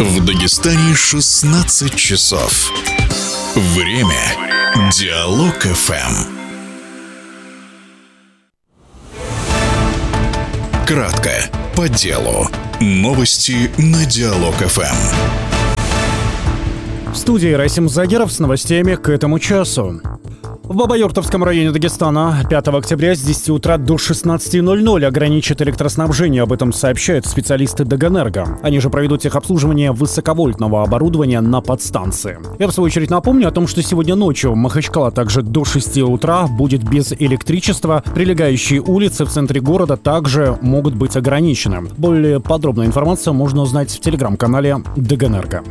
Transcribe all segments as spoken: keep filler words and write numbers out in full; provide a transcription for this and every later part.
В Дагестане шестнадцать часов. Время Диалог эф эм. Кратко, по делу. Новости на Диалог эф эм. В студии Расим Загеров с новостями к этому часу. В Бабаёртовском районе Дагестана пятого октября с десяти утра до шестнадцати ноль-ноль ограничат электроснабжение. Об этом сообщают специалисты Дагэнерго. Они же проведут техобслуживание высоковольтного оборудования на подстанции. Я, в свою очередь, напомню о том, что сегодня ночью Махачкала также до шести утра будет без электричества. Прилегающие улицы в центре города также могут быть ограничены. Более подробную информацию можно узнать в телеграм-канале Дагэнерго.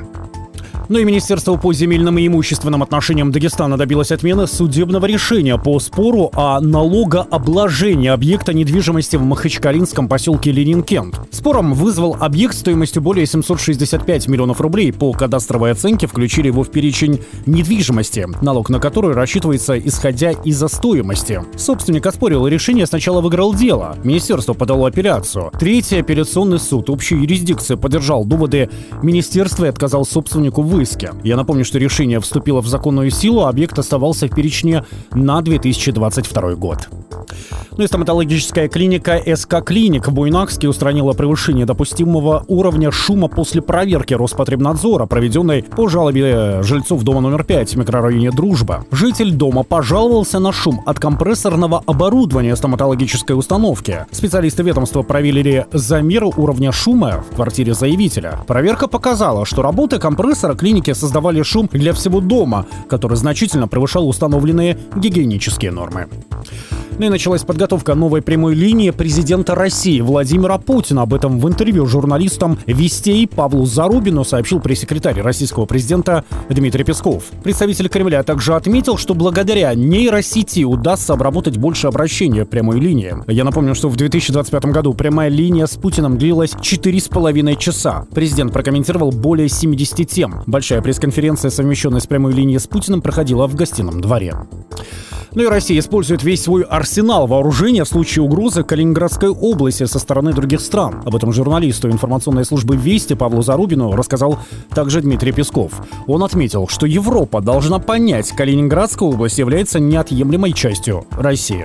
Ну и Министерство по земельным и имущественным отношениям Дагестана добилось отмены судебного решения по спору о налогообложении объекта недвижимости в махачкалинском поселке Ленин-Кент. Спором вызвал объект стоимостью более семьсот шестьдесят пять миллионов рублей. По кадастровой оценке включили его в перечень недвижимости, налог на который рассчитывается исходя из стоимости. Собственник оспорил решение, сначала выиграл дело. Министерство подало апелляцию. Третий апелляционный суд общей юрисдикции поддержал доводы министерства и отказал собственнику в иске. Я напомню, что решение вступило в законную силу, а объект оставался в перечне на две тысячи двадцать второй год. Ну и стоматологическая клиника эс ка Клиник в Буйнакске устранила превышение допустимого уровня шума после проверки Роспотребнадзора, проведенной по жалобе жильцов дома номер пять в микрорайоне Дружба. Житель дома пожаловался на шум от компрессорного оборудования стоматологической установки. Специалисты ведомства провели замер уровня шума в квартире заявителя. Проверка показала, что работы компрессора клиники создавали шум для всего дома, который значительно превышал установленные гигиенические нормы. Ну и началась подготовка новой прямой линии президента России Владимира Путина. Об этом в интервью журналистам «Вестей» Павлу Зарубину сообщил пресс-секретарь российского президента Дмитрий Песков. Представитель Кремля также отметил, что благодаря нейросети удастся обработать больше обращений прямой линии. Я напомню, что в две тысячи двадцать пятом году прямая линия с Путиным длилась четыре с половиной часа. Президент прокомментировал более семидесяти тем. Большая пресс-конференция, совмещенная с прямой линией с Путиным, проходила в гостином дворе. Ну и Россия использует весь свой арсенал вооружения в случае угрозы Калининградской области со стороны других стран. Об этом журналисту информационной службы «Вести» Павлу Зарубину рассказал также Дмитрий Песков. Он отметил, что Европа должна понять, Калининградская область является неотъемлемой частью России.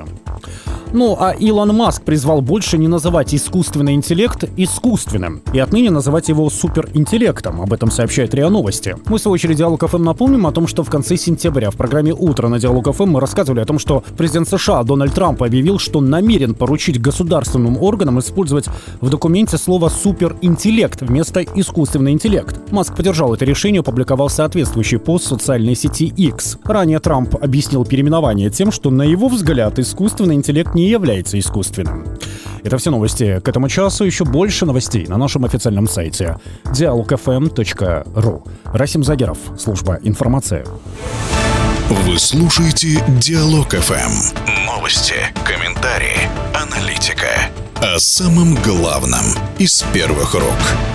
Ну, а Илон Маск призвал больше не называть искусственный интеллект искусственным и отныне называть его суперинтеллектом. Об этом сообщает РИА Новости. Мы, в свою очередь, Диалог эф эм напомним о том, что в конце сентября в программе «Утро» на Диалог эф эм мы рассказывали о том, что президент США Дональд Трамп объявил, что намерен поручить государственным органам использовать в документе слово «суперинтеллект» вместо «искусственный интеллект». Маск поддержал это решение и опубликовал соответствующий пост в социальной сети X. Ранее Трамп объяснил переименование тем, что, на его взгляд, искусственный интеллект не является искусственным. Это все новости к этому часу. Еще больше новостей на нашем официальном сайте диалог эф эм точка ру. Расим Загеров, служба информации. Вы слушаете Диалог эф эм. Новости, комментарии, аналитика. О самом главном из первых рук.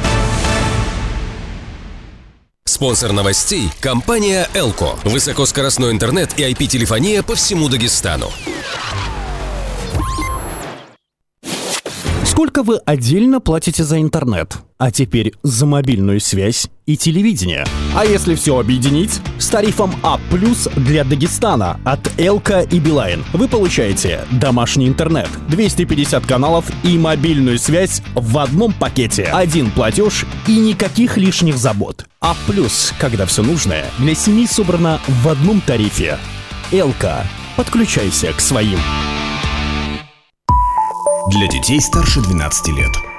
Спонсор новостей – компания «Элко». Высокоскоростной интернет и ай пи-телефония по всему Дагестану. Сколько вы отдельно платите за интернет? А теперь за мобильную связь и телевидение. А если все объединить? С тарифом А плюс для Дагестана от Элко и Билайн вы получаете домашний интернет, двести пятьдесят каналов и мобильную связь в одном пакете. Один платеж и никаких лишних забот. А плюс, когда все нужное для семьи собрано в одном тарифе. Элко. Подключайся к своим. Для детей старше двенадцати лет.